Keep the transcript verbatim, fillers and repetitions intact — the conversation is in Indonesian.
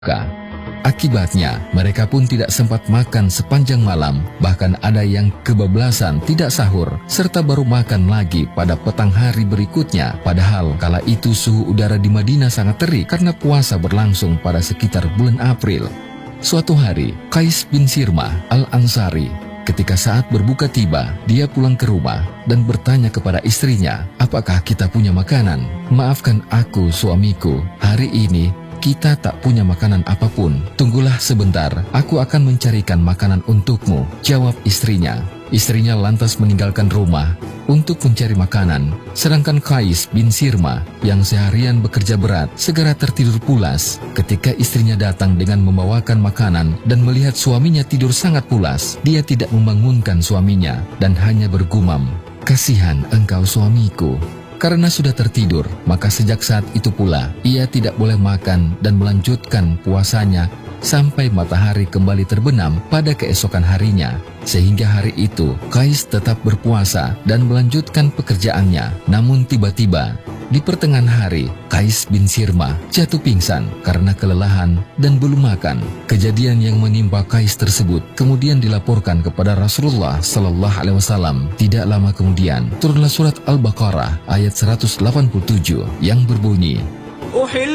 Akibatnya, mereka pun tidak sempat makan sepanjang malam, bahkan ada yang kebablasan tidak sahur, serta baru makan lagi pada petang hari berikutnya. Padahal kala itu suhu udara di Madinah sangat terik karena puasa berlangsung pada sekitar bulan April. Suatu hari, Qais bin Sirmah Al-Ansari, ketika saat berbuka tiba, dia pulang ke rumah dan bertanya kepada istrinya, "Apakah kita punya makanan?" "Maafkan aku, suamiku, hari ini kita tak punya makanan apapun. Tunggulah sebentar, aku akan mencarikan makanan untukmu," jawab istrinya. Istrinya lantas meninggalkan rumah untuk mencari makanan, sedangkan Qais bin Sirmah yang seharian bekerja berat segera tertidur pulas ketika istrinya datang dengan membawakan makanan dan melihat suaminya tidur sangat pulas. Dia tidak membangunkan suaminya dan hanya bergumam, "Kasihan engkau suamiku." Karena sudah tertidur, maka sejak saat itu pula ia tidak boleh makan dan melanjutkan puasanya sampai matahari kembali terbenam pada keesokan harinya. Sehingga hari itu Qais tetap berpuasa dan melanjutkan pekerjaannya. Namun tiba-tiba di pertengahan hari, Qais bin Sirmah jatuh pingsan karena kelelahan dan belum makan. Kejadian yang menimpa Qais tersebut kemudian dilaporkan kepada Rasulullah Sallallahu Alaihi Wasallam. Tidak lama kemudian turunlah surat Al-Baqarah ayat seratus delapan puluh tujuh yang berbunyi,